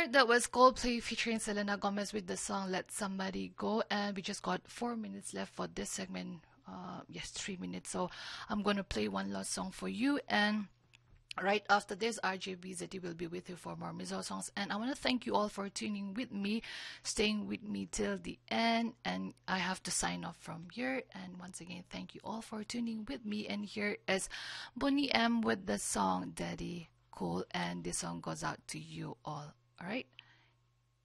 Alright, that was Coldplay featuring Selena Gomez with the song Let Somebody Go. And we just got 4 minutes left for this segment. Yes, 3 minutes. So I'm going to play one last song for you. And right after this, RJ BZT will be with you for more Mizo songs. And I want to thank you all for tuning with me, staying with me till the end. And I have to sign off from here. And once again, thank you all for tuning with me. And here is Bonnie M with the song Daddy Cool. And this song goes out to you all. All right.